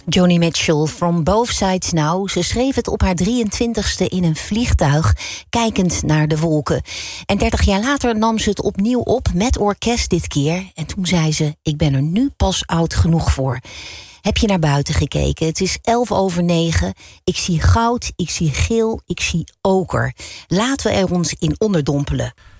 Joni Mitchell, From Both Sides Now. Ze schreef het op haar 23ste in een vliegtuig, kijkend naar de wolken. En 30 jaar later nam ze het opnieuw op, met orkest dit keer. En toen zei ze, ik ben er nu pas oud genoeg voor. Heb je naar buiten gekeken? Het is 9:11. Ik zie goud, ik zie geel, ik zie oker. Laten we er ons in onderdompelen.